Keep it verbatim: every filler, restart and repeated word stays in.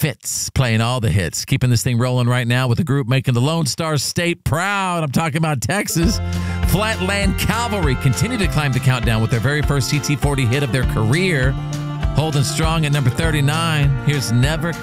Fitz playing all the hits, keeping this thing rolling right now with the group making the Lone Star State proud. I'm talking about Texas. Flatland Cavalry continue to climb the countdown with their very first C T forty hit of their career, holding strong at number thirty-nine. Here's Never